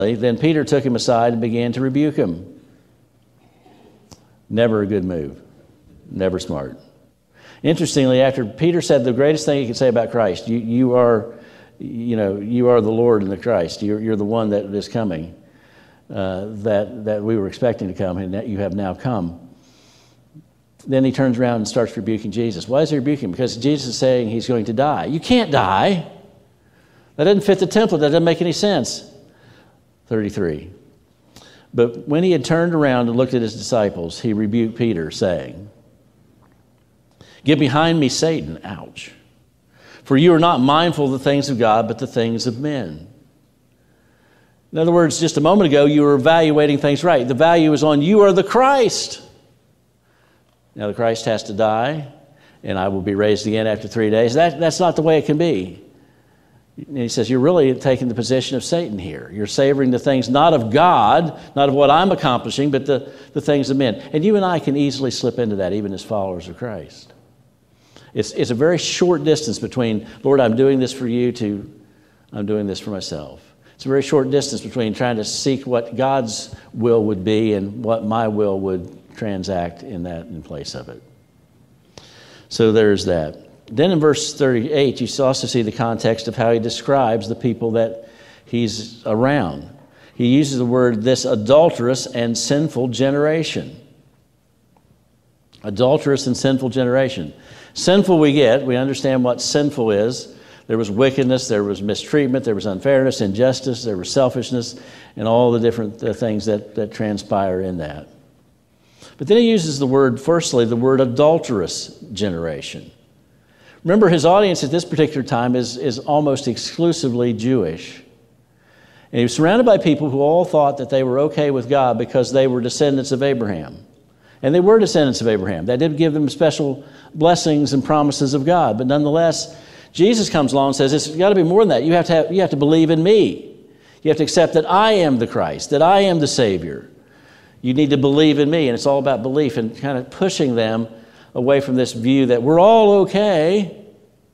Then Peter took him aside and began to rebuke him. Never a good move. Never smart. Interestingly, after Peter said the greatest thing he could say about Christ, you are the Lord and the Christ. You're the one that is coming, that we were expecting to come, and that you have now come. Then he turns around and starts rebuking Jesus. Why is he rebuking him? Because Jesus is saying he's going to die. You can't die. That doesn't fit the template. That doesn't make any sense. 33. But when he had turned around and looked at his disciples, he rebuked Peter, saying, "Get behind me, Satan." Ouch. "For you are not mindful of the things of God, but the things of men." In other words, just a moment ago, you were evaluating things right. The value is on you are the Christ. Now, the Christ has to die, and I will be raised again after 3 days. That's not the way it can be. And he says, you're really taking the position of Satan here. You're savoring the things not of God, not of what I'm accomplishing, but the things of men. And you and I can easily slip into that, even as followers of Christ. It's a very short distance between, Lord, I'm doing this for you, to I'm doing this for myself. It's a very short distance between trying to seek what God's will would be and what my will would transact in place of it. So there's that. Then in verse 38, you also see the context of how he describes the people that he's around. He uses the word, this adulterous and sinful generation. Adulterous and sinful generation. Sinful we understand what sinful is. There was wickedness, there was mistreatment, there was unfairness, injustice, there was selfishness, and all the different things that transpire in that. But then he uses the word, firstly, the word adulterous generation. Remember, his audience at this particular time is almost exclusively Jewish. And he was surrounded by people who all thought that they were okay with God because they were descendants of Abraham. And they were descendants of Abraham. That did give them special blessings and promises of God. But nonetheless, Jesus comes along and says, it's got to be more than that. You have to believe in me. You have to accept that I am the Christ, that I am the Savior. You need to believe in me. And it's all about belief and kind of pushing them away from this view that we're all okay,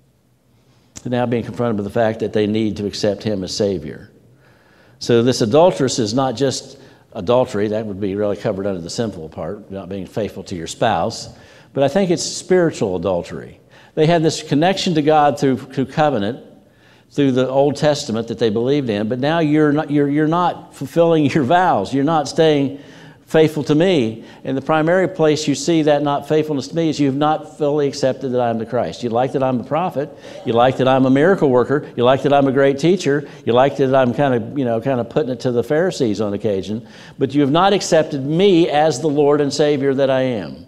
to now being confronted with the fact that they need to accept him as Savior. So this adulteress is not just adultery. That would be really covered under the sinful part, not being faithful to your spouse. But I think it's spiritual adultery. They had this connection to God through covenant, through the Old Testament that they believed in, but now you're not fulfilling your vows. You're not staying faithful to me. And the primary place you see that not faithfulness to me is you've not fully accepted that I'm the Christ. You like that I'm a prophet. You like that I'm a miracle worker. You like that I'm a great teacher. You like that I'm kind of putting it to the Pharisees on occasion. But you have not accepted me as the Lord and Savior that I am.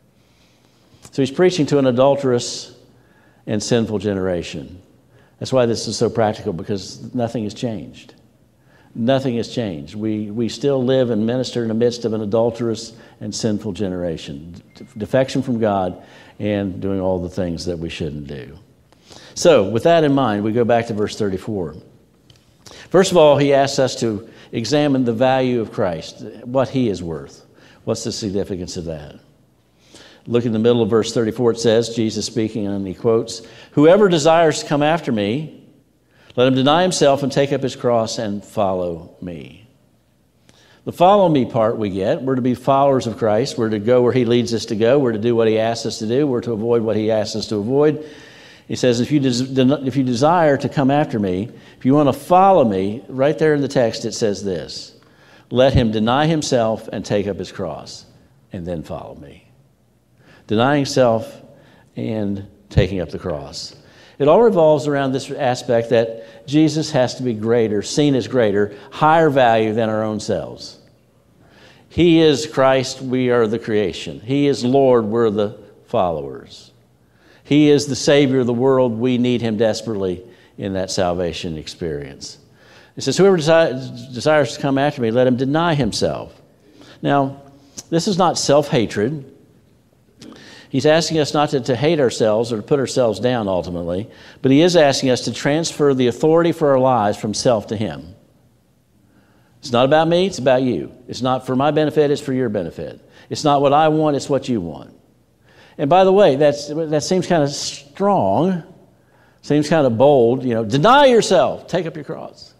So he's preaching to an adulterous and sinful generation. That's why this is so practical, because nothing has changed. Nothing has changed. We still live and minister in the midst of an adulterous and sinful generation. Defection from God and doing all the things that we shouldn't do. So with that in mind, we go back to verse 34. First of all, he asks us to examine the value of Christ, what he is worth. What's the significance of that? Look in the middle of verse 34, it says, Jesus speaking, and he quotes, "Whoever desires to come after me, let him deny himself and take up his cross and follow me." The follow me part we get. We're to be followers of Christ. We're to go where he leads us to go. We're to do what he asks us to do. We're to avoid what he asks us to avoid. He says, if you desire to come after me, if you want to follow me, right there in the text it says this, let him deny himself and take up his cross and then follow me. Denying self and taking up the cross. It all revolves around this aspect that Jesus has to be greater, seen as greater, higher value than our own selves. He is Christ, we are the creation. He is Lord, we're the followers. He is the Savior of the world, we need him desperately in that salvation experience. It says, whoever desires to come after me, let him deny himself. Now, this is not self-hatred. He's asking us not to hate ourselves or to put ourselves down ultimately, but he is asking us to transfer the authority for our lives from self to him. It's not about me, it's about you. It's not for my benefit, it's for your benefit. It's not what I want, it's what you want. And by the way, that seems kind of strong, seems kind of bold. Deny yourself, take up your cross.